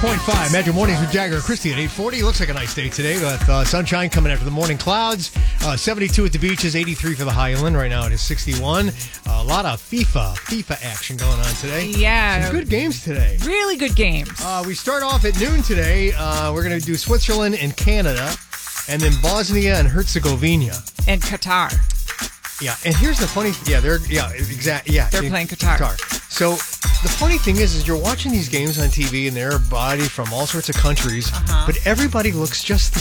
.5 Metro Mornings with Jagger and Christy at 8:40. Looks like a nice day today with sunshine coming after the morning clouds. 72 at the beaches, 83 for the Highland. Right now it is 61. A lot of FIFA action going on today. Yeah. Some good games today. Really good games. We start off at noon today. We're going to do Switzerland and Canada, and then Bosnia and Herzegovina. And Qatar. Yeah, and here's the funny they're playing Qatar. So the funny thing is you're watching these games on TV and they're body from all sorts of countries, but everybody looks just the